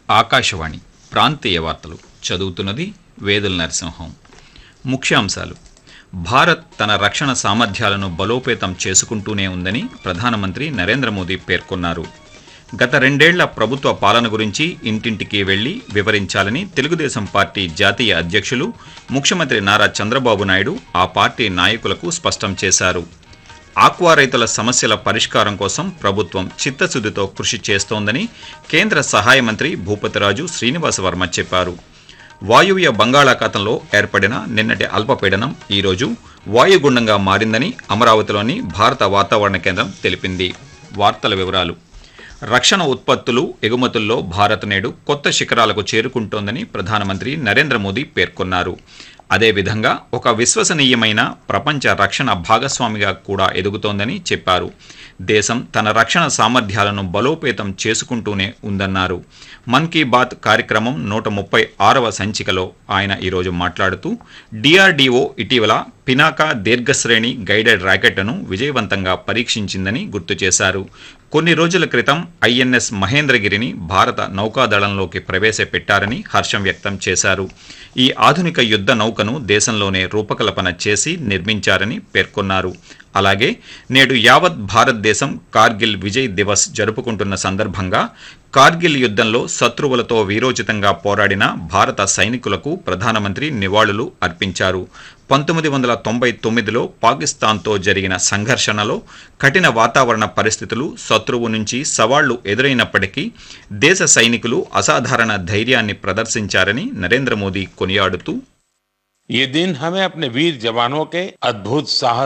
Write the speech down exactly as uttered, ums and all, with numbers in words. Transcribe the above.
ఆకాశవాణి ప్రాంతీయ వార్తలు చదువుతున్నది వేదుల నరసింహం. ముఖ్యాంశాలు: భారత్ తన రక్షణ సామర్థ్యాలను బలోపేతం చేసుకుంటూనే ఉందని ప్రధానమంత్రి నరేంద్ర మోదీ పేర్కొన్నారు. గత రెండేళ్ల ప్రభుత్వ పాలన గురించి ఇంటింటికి వెళ్లి వివరించాలని తెలుగుదేశం పార్టీ జాతీయ అధ్యక్షులు ముఖ్యమంత్రి నారా చంద్రబాబు నాయుడు ఆ పార్టీ నాయకులకు స్పష్టం చేశారు. ఆక్వా రైతుల సమస్యల పరిష్కారం కోసం ప్రభుత్వం చిత్తశుద్దితో కృషి చేస్తోందని కేంద్ర సహాయ మంత్రి భూపతిరాజు శ్రీనివాసవర్మ చెప్పారు. వాయువ్య బంగాళాఖాతంలో ఏర్పడిన నిన్నటి అల్పపీడనం ఈరోజు వాయుగుండంగా మారిందని అమరావతిలోని భారత వాతావరణ కేంద్రం తెలిపింది. వార్తల వివరాలు: రక్షణ ఉత్పత్తులు, ఎగుమతుల్లో భారత్ నేడు కొత్త శిఖరాలకు చేరుకుంటోందని ప్రధానమంత్రి నరేంద్ర మోదీ పేర్కొన్నారు. అదేవిధంగా ఒక విశ్వసనీయమైన ప్రపంచ రక్షణ భాగస్వామిగా కూడా ఎదుగుతోందని చెప్పారు. దేశం తన రక్షణ సామర్థ్యాలను బలోపేతం చేసుకుంటూనే ఉందన్నారు. మన్ కీ బాత్ కార్యక్రమం నూట ముప్పై ఆరవ సంచికలో ఆయన ఈరోజు మాట్లాడుతూ డిఆర్డీఓ ఇటీవల పినాకా దీర్ఘశ్రేణి గైడెడ్ రాకెట్ను విజయవంతంగా పరీక్షించిందని గుర్తు చేశారు. కొన్ని రోజుల క్రితం ఐఎన్ఎస్ మహేంద్రగిరిని భారత నౌకాదళంలోకి ప్రవేశపెట్టారని హర్షం వ్యక్తం చేశారు. ఈ ఆధునిక యుద్ధ నౌకను దేశంలోనే రూపకల్పన చేసి నిర్మించారని పేర్కొన్నారు. అలాగే నేడు యావత్ భారతదేశం కార్గిల్ విజయ్ దివస్ జరుపుకుంటున్న సందర్భంగా కార్గిల్ యుద్ధంలో శత్రువులతో వీరోచితంగా పోరాడిన భారత సైనికులకు ప్రధానమంత్రి నివాళులు అర్పించారు. పంతొమ్మిది వందల తొంభై తొమ్మిదిలో పాకిస్తాన్తో జరిగిన సంఘర్షణలో కఠిన వాతావరణ పరిస్థితులు, శత్రువు నుంచి సవాళ్లు ఎదురైనప్పటికీ దేశ సైనికులు అసాధారణ ధైర్యాన్ని ప్రదర్శించారని నరేంద్ర మోదీ కొనియాడుతూ ये दिन हमें अपने वीर जवानों के अद्भुत साहस